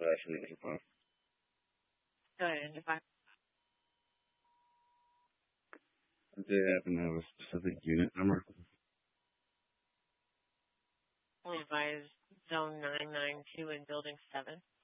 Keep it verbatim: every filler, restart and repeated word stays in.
Definitely. Well, Go ahead. If I do they happen to have a specific unit number? only advise zone nine nine two in building seven.